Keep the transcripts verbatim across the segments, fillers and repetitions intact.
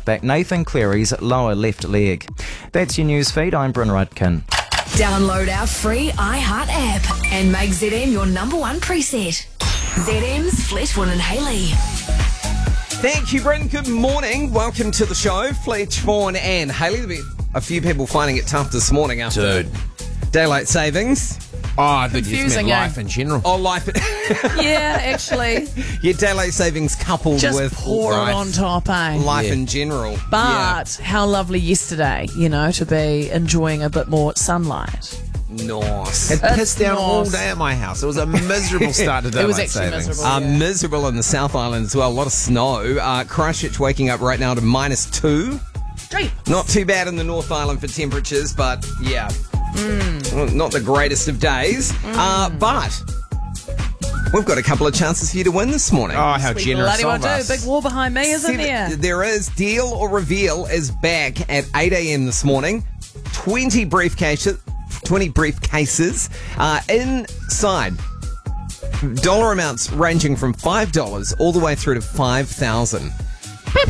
back Nathan Cleary's lower left leg. That's your news feed. I'm Bryn Rudkin. Download our free iHeart app and make Z M your number one preset. Z M's Fletchwood and Haley. Thank you, Bryn. Good morning. Welcome to the show. Fletchwood and Haley. There'll be a few people finding it tough this morning after Dude. daylight savings. Oh, I think you just Confusing, meant eh? life in general. Oh, life. Yeah, actually. Yeah, daylight savings coupled Just with pour life, it on top, eh? life Yeah. in general. But how lovely yesterday, you know, to be enjoying a bit more sunlight. Yeah. Nice. It It's pissed down all nice. day at my house. It was a miserable start to daylight It was actually savings. miserable. Uh, Yeah. miserable in the South Island as well. A lot of snow. Uh, Christchurch waking up right now to minus two. Dream. Not too bad in the North Island for temperatures, but yeah, Well, not the greatest of days. Uh, but we've got a couple of chances for you to win this morning. Oh, how We generous bloody well of do. us. Big war behind me, isn't Seven- there? There is. Deal or Reveal is back at eight a.m. this morning. twenty briefcases, twenty briefcases uh, inside. Dollar amounts ranging from five dollars all the way through to five thousand dollars.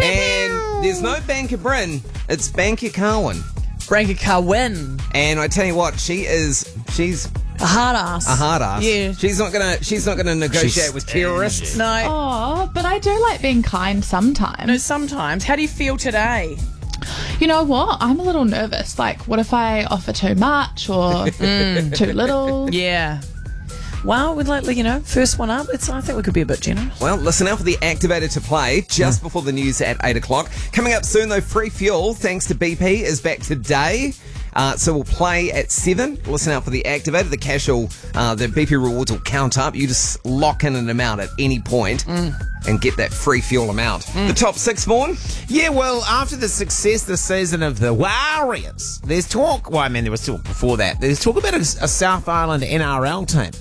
And there's no Banker Bryn, it's Banker Carwin. Branka Carwin. And I tell you what, she is, she's A hard ass. a hard ass. Yeah. She's not gonna, she's not gonna negotiate She's with terrorists. No. Oh, but I do like being kind sometimes. No, sometimes. How do you feel today? You know what? I'm a little nervous. Like, what if I offer too much or too little? Yeah. Well, we'd like, you know, first one up. It's, I think we could be a bit generous. Well, listen out for the activator to play just before the news at eight o'clock. Coming up soon, though, free fuel, thanks to B P, is back today. Uh, so we'll play at seven. Listen out for the activator. The cash will, uh, the B P rewards will count up. You just lock in an amount at any point and get that free fuel amount. The top six, Vaughan? Yeah, well, after the success this season of the Warriors, there's talk, well, I mean, there was talk before that. There's talk about a, a South Island N R L team.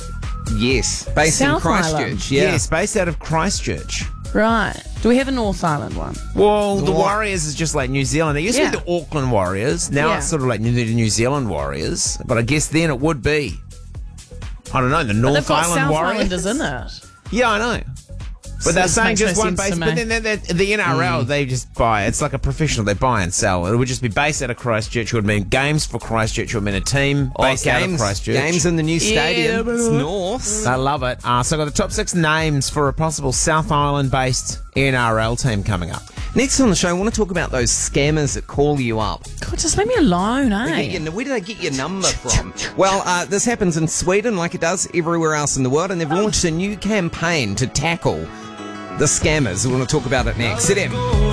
Yes. Based South in Christchurch. Island? Yeah. Yes, based out of Christchurch. Right. Do we have a North Island one? Well, the What? Warriors is just like New Zealand. It used Yeah. to be the Auckland Warriors. Now Yeah. it's sort of like New, the New Zealand Warriors. But I guess then it would be, I don't know, the North They've got Island South Warriors. Islanders in it. Yeah, I know. But they're This saying makes just no one sense base. to But me. then they're, they're, the N R L, they just buy. It's like a professional. They buy and sell. It would just be based out of Christchurch. It would mean games for Christchurch. It would mean a team Oh, based out of games, Christchurch. games in the new Yeah, stadium. but- It's North. I love it. Uh, so I've got the top six names for a possible South Island-based N R L team coming up. Next on the show, I want to talk about those scammers that call you up. God, just leave me alone, They eh? get your- where did they get your number from? Well, uh, this happens in Sweden like it does everywhere else in the world, and they've launched a new campaign to tackle the scammers. We want to talk about it next. Sit in.